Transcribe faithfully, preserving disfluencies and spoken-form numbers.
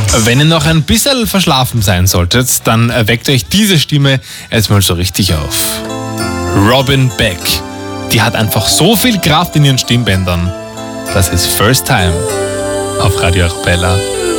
Wenn ihr noch ein bisschen verschlafen sein solltet, dann weckt euch diese Stimme jetzt mal so richtig auf. Robin Beck. Die hat einfach so viel Kraft in ihren Stimmbändern. Das ist First Time auf Radio Arabella.